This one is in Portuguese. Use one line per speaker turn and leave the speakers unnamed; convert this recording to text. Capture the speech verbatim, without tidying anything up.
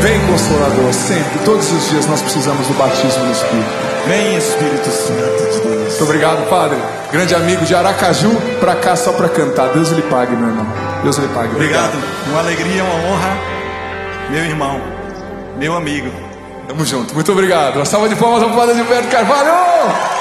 Vem, Consolador, sempre, todos os dias nós precisamos do batismo no Espírito.
Vem, Espírito Santo de Deus.
Muito obrigado, Padre. Grande amigo de Aracaju, pra cá só pra cantar. Deus lhe pague, meu irmão. Deus lhe pague.
Obrigado. Uma alegria, uma honra, meu irmão, meu amigo.
Tamo junto. Muito obrigado. Uma salva de palmas ao Padre Gilberto Carvalho.